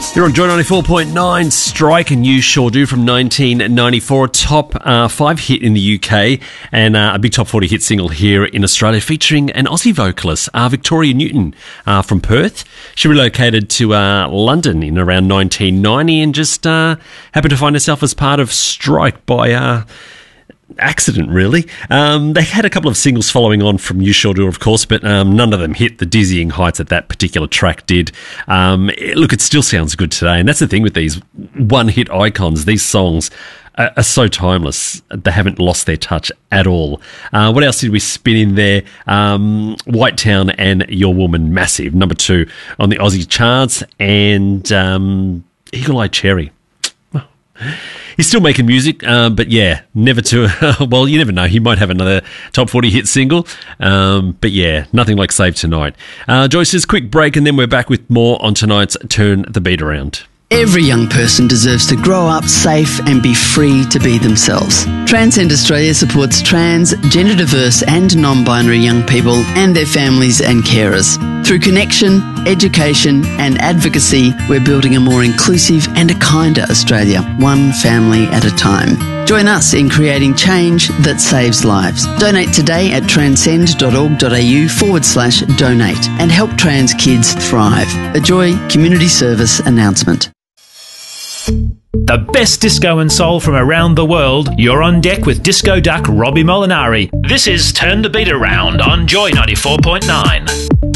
You're on Joy 94.9. Strike and You Sure Do from 1994. Top 5 hit in the UK and a big top 40 hit single here in Australia, featuring an Aussie vocalist, Victoria Newton from Perth. She relocated to London in around 1990 and just happened to find herself as part of Strike by accident, really. They had a couple of singles following on from You Sure Do, of course, but none of them hit the dizzying heights that particular track did. Look, it still sounds good today, and that's the thing with these one-hit icons. These songs are so timeless. They haven't lost their touch at all. What else did we spin in there? White Town and Your Woman, massive. Number 2 on the Aussie charts, and Eagle Eye Cherry. He's still making music, but yeah, never to... well, you never know. He might have another top 40 hit single. But yeah, nothing like Save Tonight. Joyce says, quick break, and then we're back with more on tonight's Turn the Beat Around. Every young person deserves to grow up safe and be free to be themselves. Transcend Australia supports trans, gender diverse and non-binary young people and their families and carers. Through connection, education and advocacy, we're building a more inclusive and a kinder Australia, one family at a time. Join us in creating change that saves lives. Donate today at transcend.org.au/donate and help trans kids thrive. A Joy Community Service announcement. The best disco and soul from around the world. You're on deck with disco duck Robbie Molinari. This is Turn the Beat Around on Joy 94.9.